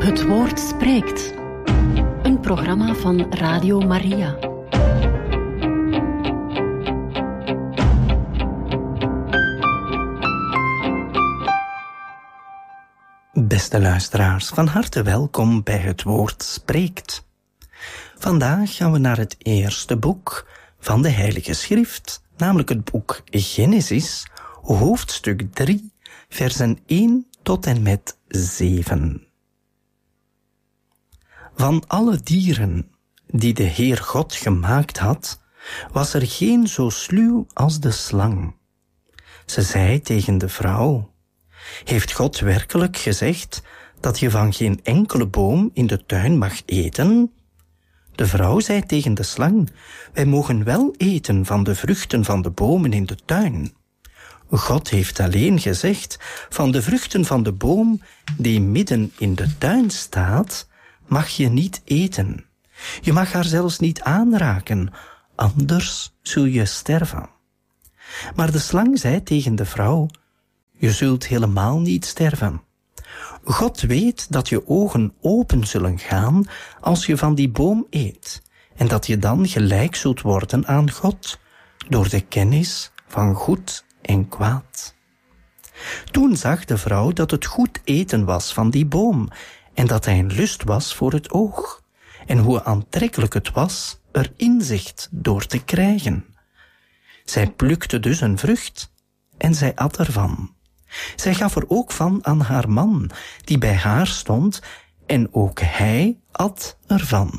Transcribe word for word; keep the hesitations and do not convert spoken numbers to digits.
Het Woord spreekt. Een programma van Radio Maria. Beste luisteraars, van harte welkom bij Het Woord spreekt. Vandaag gaan we naar het eerste boek van de Heilige Schrift, namelijk het boek Genesis, hoofdstuk drie, versen één tot en met zeven. Van alle dieren die de Heer God gemaakt had, was er geen zo sluw als de slang. Ze zei tegen de vrouw: heeft God werkelijk gezegd dat je van geen enkele boom in de tuin mag eten? De vrouw zei tegen de slang: wij mogen wel eten van de vruchten van de bomen in de tuin. God heeft alleen gezegd: van de vruchten van de boom die midden in de tuin staat, mag je niet eten. Je mag haar zelfs niet aanraken, anders zul je sterven. Maar de slang zei tegen de vrouw: je zult helemaal niet sterven. God weet dat je ogen open zullen gaan als je van die boom eet, en dat je dan gelijk zult worden aan God, door de kennis van goed en kwaad. Toen zag de vrouw dat het goed eten was van die boom, en dat hij een lust was voor het oog, en hoe aantrekkelijk het was er inzicht door te krijgen. Zij plukte dus een vrucht, en zij at ervan. Zij gaf er ook van aan haar man, die bij haar stond, en ook hij at ervan.